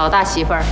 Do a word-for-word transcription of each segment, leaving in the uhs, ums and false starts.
老大媳妇儿，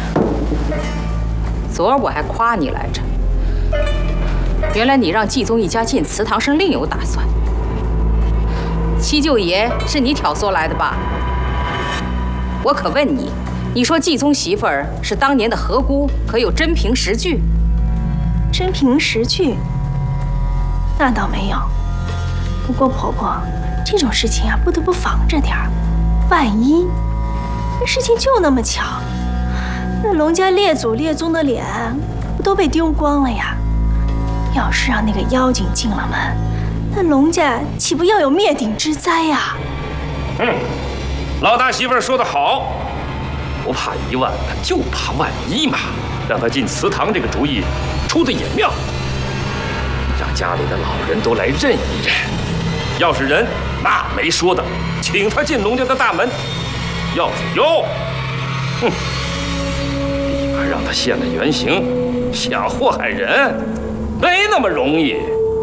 昨儿我还夸你来着，原来你让季宗一家进祠堂是另有打算。七舅爷是你挑唆来的吧？我可问你，你说季宗媳妇儿是当年的何姑，可有真凭实据？ 真凭实据？那倒没有。不过婆婆，这种事情啊，不得不防着点儿，万一这事情就那么巧，那龙家列祖列宗的脸不都被丢光了呀？要是让那个妖精进了门，那龙家岂不要有灭顶之灾呀？ 嗯，老大媳妇儿说得好，不怕一万，就怕万一嘛。让他进祠堂这个主意出的也妙，让家里的老人都来认一认。要是人，那没说的，请他进龙家的大门；要是妖，哼，立马让他现了原形，想祸害人，没那么容易。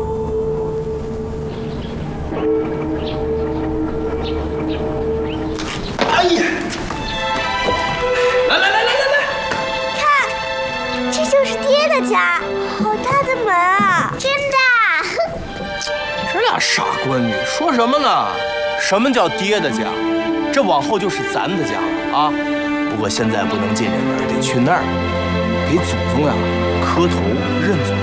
哎呀！来来来来来来， 看，这就是爹的家，好大的门啊！真的。 这俩傻闺女说什么呢？什么叫爹的家？这往后就是咱的家了啊！不过现在不能进这门，得去那儿，给祖宗呀磕头认祖。